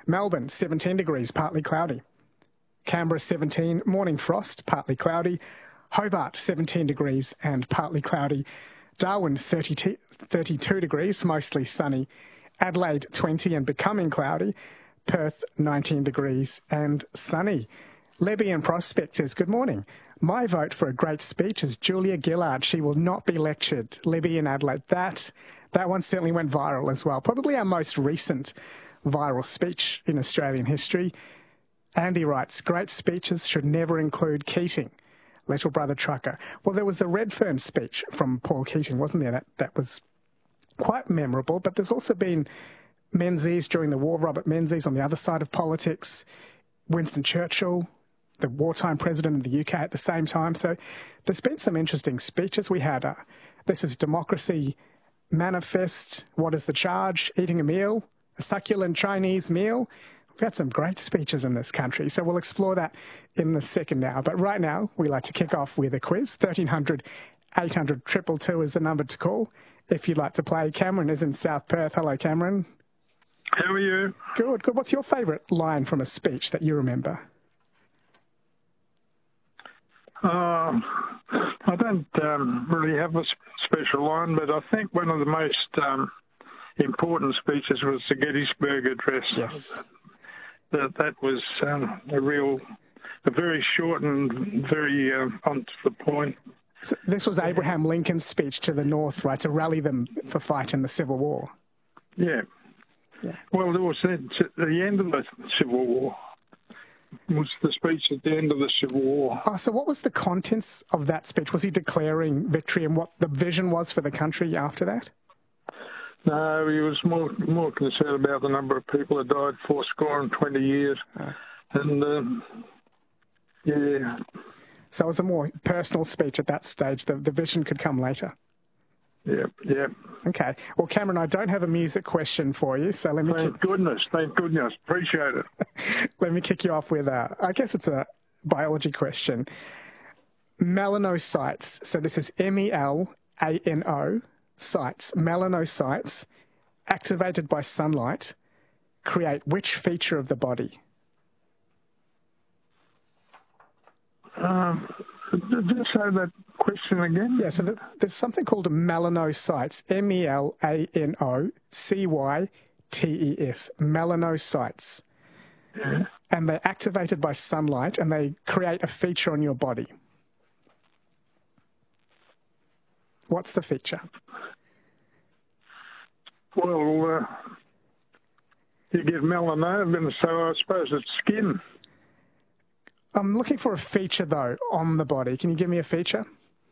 Melbourne, 17 degrees, partly cloudy. Canberra, 17, morning frost, partly cloudy. Hobart, 17 degrees and partly cloudy. Darwin, 32 degrees, mostly sunny. Adelaide, 20 and becoming cloudy. Perth, 19 degrees and sunny. Lebby in Prospect says, good morning. My vote for a great speech is Julia Gillard. She will not be lectured. Lebby in Adelaide. That one certainly went viral as well. Probably our most recent viral speech in Australian history. Andy writes, great speeches should never include Keating. Little Brother Trucker. Well, there was the Redfern speech from Paul Keating, wasn't there? That was quite memorable, but there's also been Menzies during the war, Robert Menzies on the other side of politics, Winston Churchill, the wartime president of the UK at the same time. So there's been some interesting speeches. We had, this is Democracy Manifest, what is the charge, eating a meal, a succulent Chinese meal. We've had some great speeches in this country, so we'll explore that in the second hour. But right now, we like to kick off with a quiz. 1300 800 222 is the number to call if you'd like to play. Cameron is in South Perth. Hello, Cameron. How are you? Good, good. What's your favourite line from a speech that you remember? I don't really have a special line, but I think one of the most important speeches was the Gettysburg Address. Yes. That was a very short and very on to the point. So this was Abraham Lincoln's speech to the North, right, to rally them for fight in the Civil War. Yeah. Well, it was at the end of the Civil War. It was the speech at the end of the Civil War. Oh, so what was the contents of that speech? Was he declaring victory and what the vision was for the country after that? No, he was more concerned about the number of people that died 80 years. And, yeah. So it was a more personal speech at that stage. The vision could come later. Yeah. Okay. Well, Cameron, I don't have a music question for you, so let me... Thank goodness. Appreciate it. Let me kick you off with, I guess it's a biology question. Melanocytes, so this is MELANO, sites, melanocytes, activated by sunlight, create which feature of the body? Just say that question again. Yeah, so there's something called melanocytes, MELANOCYTES, melanocytes. Yeah. And they're activated by sunlight and they create a feature on your body. What's the feature? Well, you get melanoma, so I suppose it's skin. I'm looking for a feature, though, on the body. Can you give me a feature?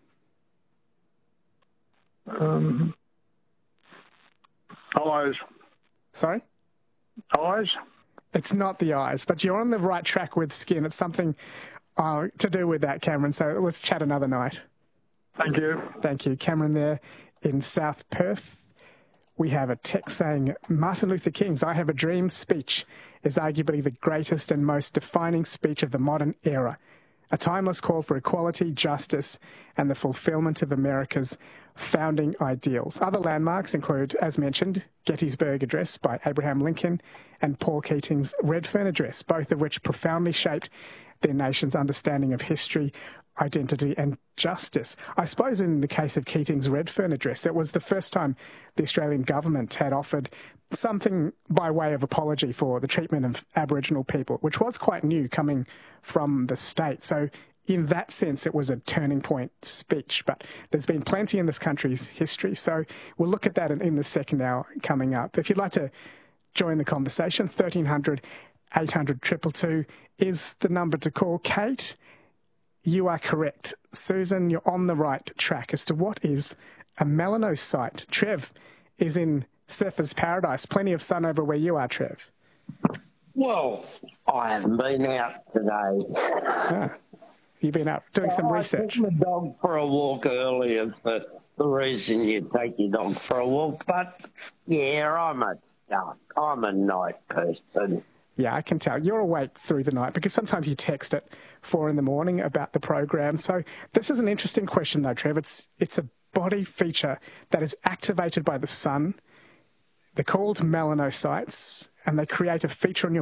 Eyes. Sorry? Eyes? It's not the eyes, but you're on the right track with skin. It's something to do with that, Cameron, so let's chat another night. Thank you. Thank you. Cameron there in South Perth. We have a text saying, Martin Luther King's I Have a Dream speech is arguably the greatest and most defining speech of the modern era. A timeless call for equality, justice, and the fulfillment of America's founding ideals. Other landmarks include, as mentioned, Gettysburg Address by Abraham Lincoln and Paul Keating's Redfern Address, both of which profoundly shaped their nation's understanding of history, identity and justice. I suppose in the case of Keating's Redfern Address, it was the first time the Australian government had offered something by way of apology for the treatment of Aboriginal people, which was quite new coming from the state. So in that sense, it was a turning point speech, but there's been plenty in this country's history. So we'll look at that in the second hour coming up. If you'd like to join the conversation, 1300 800 222 is the number to call. Kate, you are correct. Susan, you're on the right track as to what is a melanocyte. Trev is in Surfer's Paradise. Plenty of sun over where you are, Trev. Well, I haven't been out today. You've been out doing some research. I took my dog for a walk earlier, but the reason you take your dog for a walk. But, yeah, I'm a night person. Yeah, I can tell. You're awake through the night because sometimes you text at 4 a.m. about the program. So this is an interesting question, though, Trev. It's a body feature that is activated by the sun. They're called melanocytes, and they create a feature on your